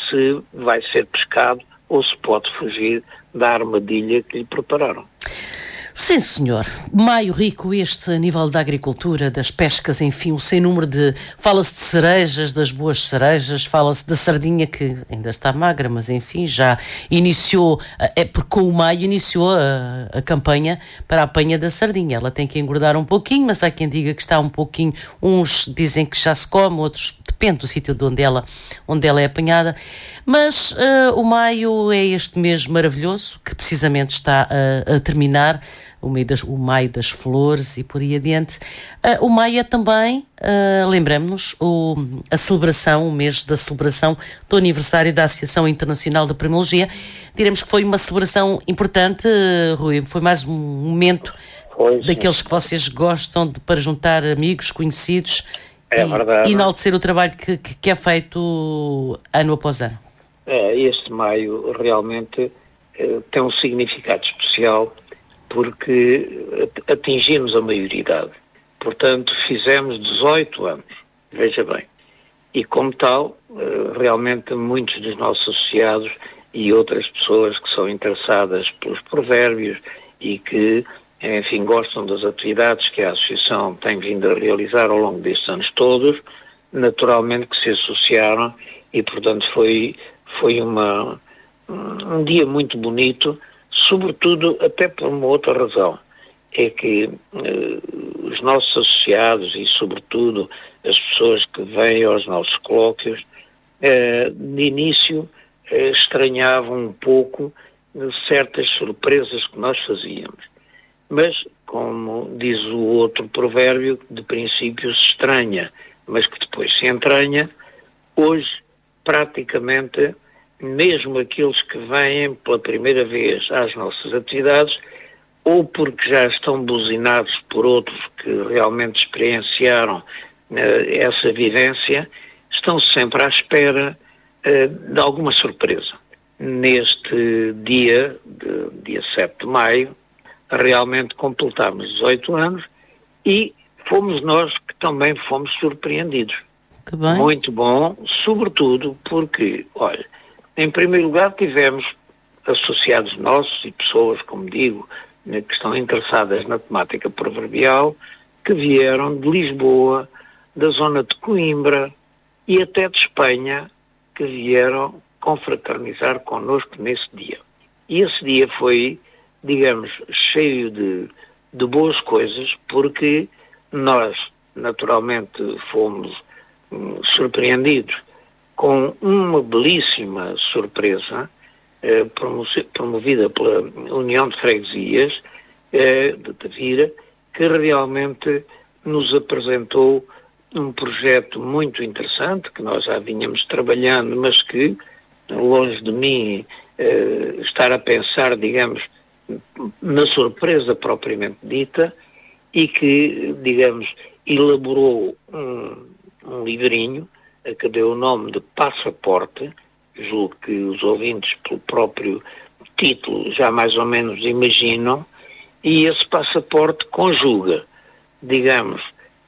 se vai ser pescado ou se pode fugir da armadilha que lhe prepararam. Sim, senhor. Maio rico este a nível da agricultura, das pescas, enfim, o sem número de... Fala-se de cerejas, das boas cerejas, fala-se da sardinha que ainda está magra, mas enfim, já iniciou, porque com o maio iniciou a campanha para a apanha da sardinha. Ela tem que engordar um pouquinho, mas há quem diga que está um pouquinho, uns dizem que já se come, outros depende do sítio de onde ela é apanhada. Mas o maio é este mês maravilhoso, que precisamente está a terminar, o maio das flores e por aí adiante. O maio é também, lembramos-nos, a celebração, o mês da celebração do aniversário da Associação Internacional da Primologia. Diremos que foi uma celebração importante, Rui, foi mais um momento daqueles que vocês gostam para juntar amigos, conhecidos e enaltecer o trabalho que é feito ano após ano. Este maio realmente tem um significado especial porque atingimos a maioridade. Portanto, fizemos 18 anos, veja bem. E como tal, realmente muitos dos nossos associados e outras pessoas que são interessadas pelos provérbios e que, enfim, gostam das atividades que a Associação tem vindo a realizar ao longo destes anos todos, naturalmente que se associaram e, portanto, foi um dia muito bonito, sobretudo até por uma outra razão, é que os nossos associados e sobretudo as pessoas que vêm aos nossos colóquios, de início estranhavam um pouco certas surpresas que nós fazíamos. Mas, como diz o outro provérbio, de princípio se estranha, mas que depois se entranha, hoje praticamente mesmo aqueles que vêm pela primeira vez às nossas atividades, ou porque já estão buzinados por outros que realmente experienciaram essa vivência, estão sempre à espera de alguma surpresa. Neste dia 7 de maio, realmente completámos 18 anos e fomos nós que também fomos surpreendidos. Que bem. Muito bom, sobretudo porque, olha, em primeiro lugar, tivemos associados nossos e pessoas, como digo, que estão interessadas na temática proverbial, que vieram de Lisboa, da zona de Coimbra e até de Espanha, que vieram confraternizar connosco nesse dia. E esse dia foi, digamos, cheio de boas coisas, porque nós, naturalmente, fomos surpreendidos com uma belíssima surpresa promovida pela União de Freguesias de Tavira, que realmente nos apresentou um projeto muito interessante, que nós já vínhamos trabalhando, mas que, longe de mim, estar a pensar, digamos, na surpresa propriamente dita, e que, digamos, elaborou um livrinho que deu o nome de Passaporte. Julgo que os ouvintes, pelo próprio título, já mais ou menos imaginam, e esse passaporte conjuga, digamos,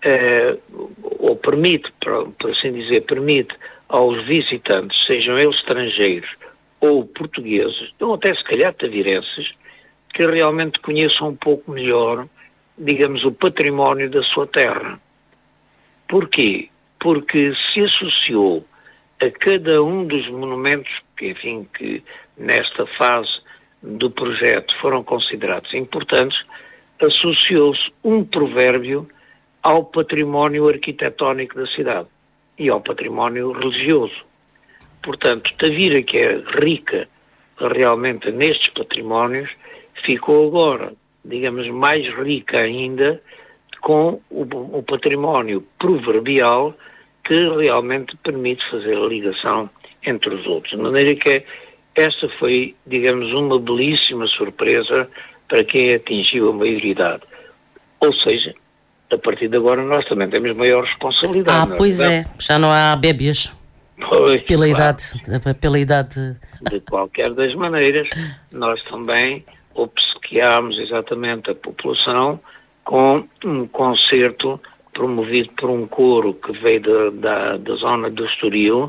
ou permite, por assim dizer, permite aos visitantes, sejam eles estrangeiros ou portugueses, ou até se calhar tavirenses, que realmente conheçam um pouco melhor, digamos, o património da sua terra. Porquê? Porque se associou a cada um dos monumentos que, enfim, que nesta fase do projeto foram considerados importantes, associou-se um provérbio ao património arquitetónico da cidade e ao património religioso. Portanto, Tavira, que é rica realmente nestes patrimónios, ficou agora, digamos, mais rica ainda com o património proverbial, que realmente permite fazer a ligação entre os outros. De maneira que esta foi, digamos, uma belíssima surpresa para quem atingiu a maioridade. Ou seja, a partir de agora nós também temos maior responsabilidade. Pois é, já não há bébias. Pois, pela claro. idade. De qualquer das maneiras, nós também obsequiámos exatamente a população com um concerto promovido por um coro que veio da zona do Estoril,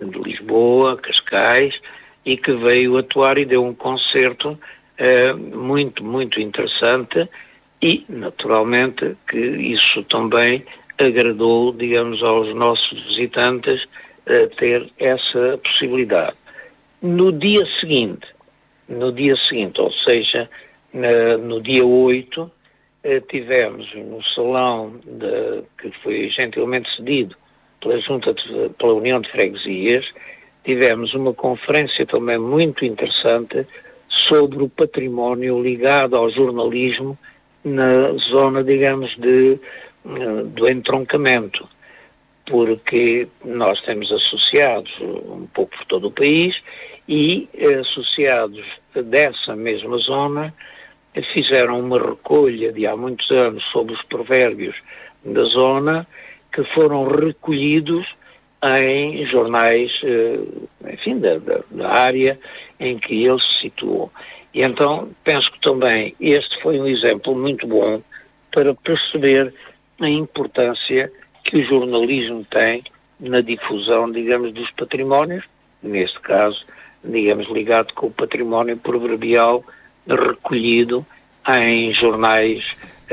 de Lisboa, Cascais, e que veio atuar e deu um concerto muito, muito interessante e, naturalmente, que isso também agradou, digamos, aos nossos visitantes ter essa possibilidade. No dia seguinte, ou seja, no dia 8, tivemos no salão que foi gentilmente cedido pela União de Freguesias, tivemos uma conferência também muito interessante sobre o património ligado ao jornalismo na zona, digamos, do entroncamento, porque nós temos associados um pouco por todo o país e associados dessa mesma zona fizeram uma recolha de há muitos anos sobre os provérbios da zona que foram recolhidos em jornais, enfim, da área em que ele se situou. E então penso que também este foi um exemplo muito bom para perceber a importância que o jornalismo tem na difusão, digamos, dos patrimónios, neste caso, digamos, ligado com o património proverbial recolhido em jornais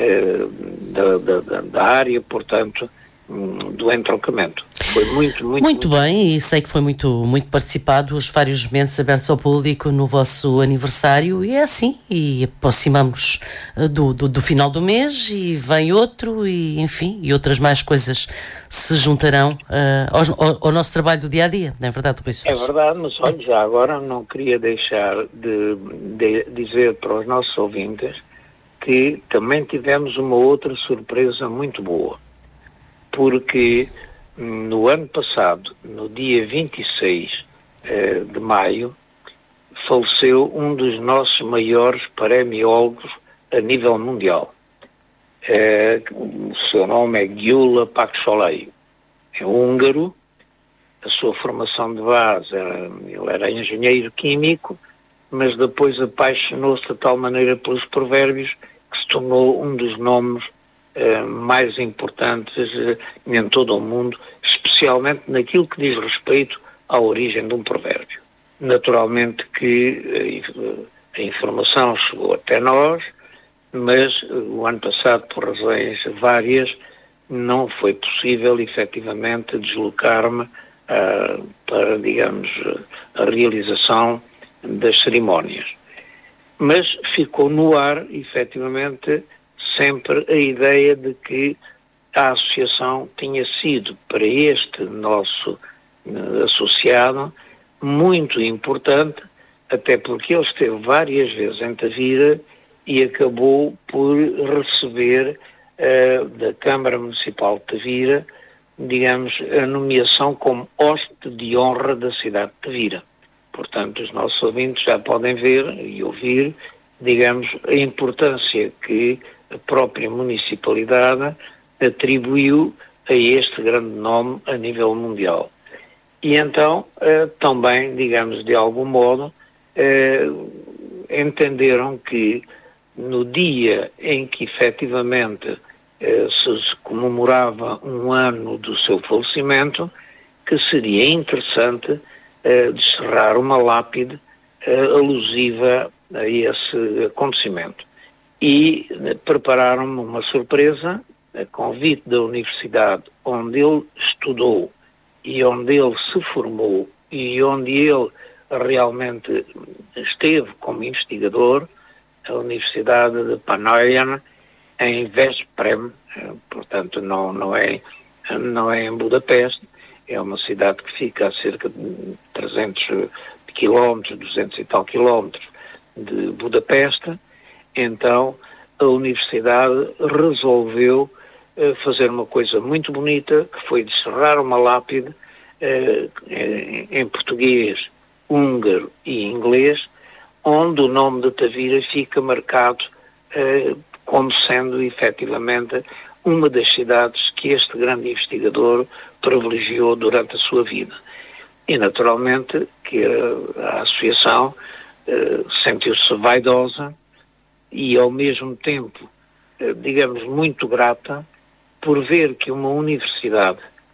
da área, portanto, do entroncamento. Foi muito bem, e sei que foi muito participado, os vários momentos abertos ao público no vosso aniversário, e é assim, e aproximamos do final do mês e vem outro, e enfim, e outras mais coisas se juntarão ao nosso trabalho do dia-a-dia, não é verdade, Rui Soares? É verdade, mas olha, já agora não queria deixar de dizer para os nossos ouvintes que também tivemos uma outra surpresa muito boa, porque no ano passado, no dia 26 de maio, faleceu um dos nossos maiores paremiólogos a nível mundial. O seu nome é Gyula Paksolei. É húngaro, a sua formação de base, ele era engenheiro químico, mas depois apaixonou-se de tal maneira pelos provérbios que se tornou um dos nomes mais importantes em todo o mundo, especialmente naquilo que diz respeito à origem de um provérbio. Naturalmente que a informação chegou até nós, mas o ano passado, por razões várias, não foi possível efetivamente deslocar-me para, digamos, a realização das cerimónias. Mas ficou no ar, efetivamente, sempre a ideia de que a associação tinha sido para este nosso associado muito importante, até porque ele esteve várias vezes em Tavira e acabou por receber da Câmara Municipal de Tavira, digamos, a nomeação como hóspede de honra da cidade de Tavira. Portanto, os nossos ouvintes já podem ver e ouvir, digamos, a importância que a própria municipalidade atribuiu a este grande nome a nível mundial. E então, também, digamos, de algum modo, entenderam que no dia em que efetivamente se comemorava um ano do seu falecimento, que seria interessante descerrar uma lápide alusiva a esse acontecimento. E prepararam-me uma surpresa, a convite da universidade onde ele estudou e onde ele se formou e onde ele realmente esteve como investigador, a Universidade de Panayan, em Veszprém, portanto não é em Budapeste, é uma cidade que fica a cerca de 300 quilómetros, 200 e tal quilómetros de Budapeste. Então a universidade resolveu fazer uma coisa muito bonita, que foi descerrar uma lápide em português, húngaro e inglês, onde o nome de Tavira fica marcado como sendo efetivamente uma das cidades que este grande investigador privilegiou durante a sua vida. E naturalmente que a associação sentiu-se vaidosa e ao mesmo tempo, digamos, muito grata por ver que uma universidade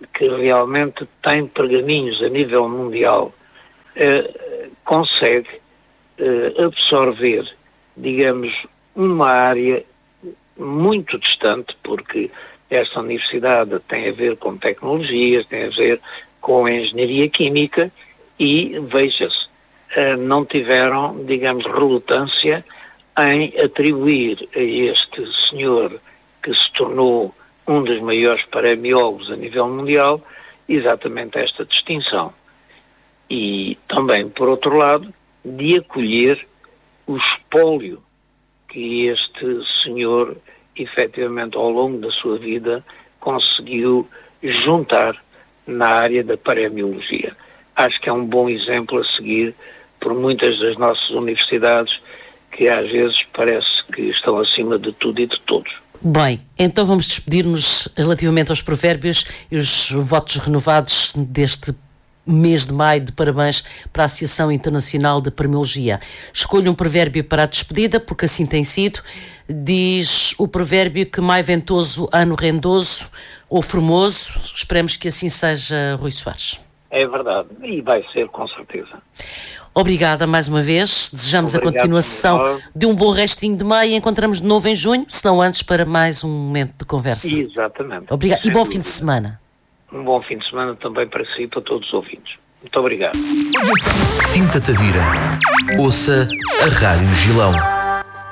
que realmente tem pergaminhos a nível mundial, consegue absorver, digamos, uma área muito distante, porque esta universidade tem a ver com tecnologias, tem a ver com a engenharia química e, veja-se, não tiveram, digamos, relutância em atribuir a este senhor que se tornou um dos maiores paremiólogos a nível mundial exatamente esta distinção. E também, por outro lado, de acolher o espólio que este senhor, efetivamente, ao longo da sua vida, conseguiu juntar na área da paremiologia. Acho que é um bom exemplo a seguir por muitas das nossas universidades, que às vezes parece que estão acima de tudo e de todos. Bem, então vamos despedir-nos relativamente aos provérbios e os votos renovados deste mês de maio de parabéns para a Associação Internacional de Paremiologia. Escolho um provérbio para a despedida, porque assim tem sido. Diz o provérbio que maio ventoso, ano rendoso ou formoso. Esperemos que assim seja, Rui Soares. É verdade, e vai ser com certeza. Obrigada mais uma vez, desejamos a continuação de um bom restinho de maio e encontramos de novo em junho, se não antes, para mais um momento de conversa. Exatamente. Obrigado. E bom fim de semana. Um bom fim de semana também para si e para todos os ouvintes. Muito obrigado. Sinta-te a Vira. Ouça a Rádio Gilão.